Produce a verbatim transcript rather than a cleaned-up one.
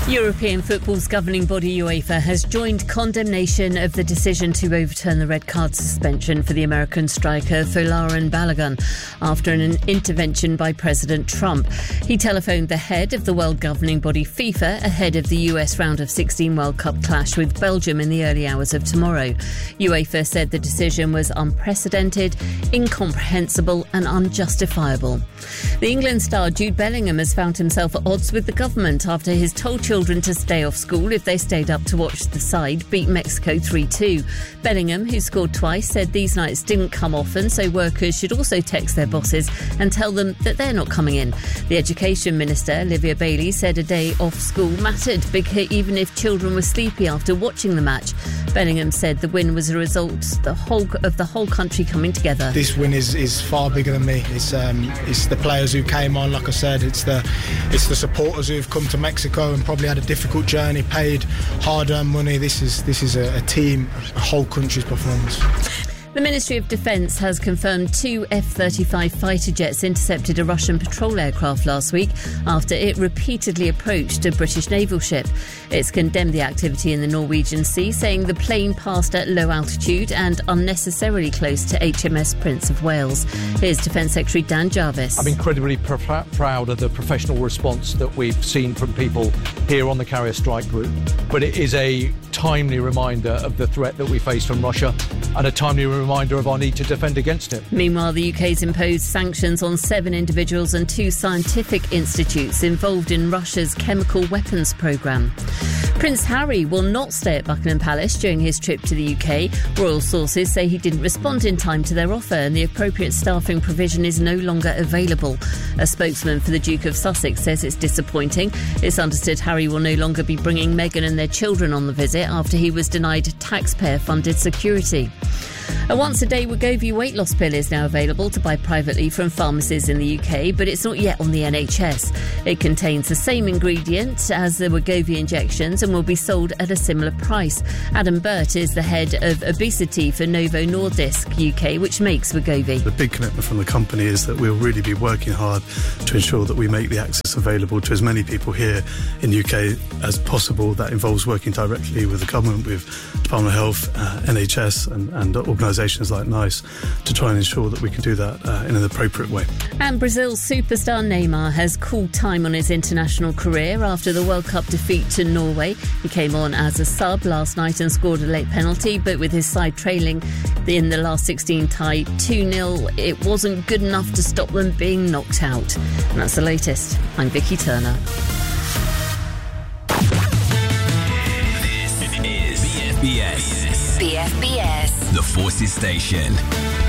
European football's governing body UEFA has joined condemnation of the decision to overturn the red card suspension for the American striker Folarin Balogun after an intervention by President Trump. He telephoned the head of the world governing body FIFA ahead of the U S round of sixteen World Cup clash with Belgium in the early hours of tomorrow. UEFA said the decision was unprecedented, incomprehensible and unjustifiable. The England star Jude Bellingham has found himself at odds with the government after his told children to stay off school if they stayed up to watch the side beat Mexico three two. Bellingham, who scored twice, said these nights didn't come often, so workers should also text their bosses and tell them that they're not coming in. The Education Minister, Olivia Bailey, said a day off school mattered, even if children were sleepy after watching the match. Bellingham said the win was a result the whole, of the whole country coming together. This win is, is far bigger than me. It's um, it's the players who came on, like I said. It's the it's the supporters who've come to Mexico and probably had a difficult journey, paid hard-earned money. This is this is a, a team, a whole country's performance. The Ministry of Defence has confirmed two F thirty-five fighter jets intercepted a Russian patrol aircraft last week after it repeatedly approached a British naval ship. It's condemned the activity in the Norwegian Sea, saying the plane passed at low altitude and unnecessarily close to H M S Prince of Wales. Here's Defence Secretary Dan Jarvis. I'm incredibly pr- proud of the professional response that we've seen from people here on the Carrier Strike Group, but it is a timely reminder of the threat that we face from Russia and a timely reminder of our need to defend against it. Meanwhile, the U K's imposed sanctions on seven individuals and two scientific institutes involved in Russia's chemical weapons programme. Prince Harry will not stay at Buckingham Palace during his trip to the U K. Royal sources say he didn't respond in time to their offer and the appropriate staffing provision is no longer available. A spokesman for the Duke of Sussex says it's disappointing. It's understood Harry will no longer be bringing Meghan and their children on the visit after he was denied taxpayer-funded security. A once-a-day Wegovy weight loss pill is now available to buy privately from pharmacies in the U K, but it's not yet on the N H S. It contains the same ingredient as the Wegovy injections and will be sold at a similar price. Adam Burt is the head of obesity for Novo Nordisk U K, which makes Wegovy. The big commitment from the company is that we'll really be working hard to ensure that we make the access available to as many people here in the U K as possible. That involves working directly with the government, with Department of Health, uh, N H S and, and organisations like NICE to try and ensure that we can do that uh, in an appropriate way. And Brazil's superstar Neymar has called time on his international career after the World Cup defeat to Norway. He came on as a sub last night and scored a late penalty, but with his side trailing in the last sixteen tie two nil, it wasn't good enough to stop them being knocked out. And that's the latest. I'm Vicky Turner. This is B F B S. B F B S. The Forces Station.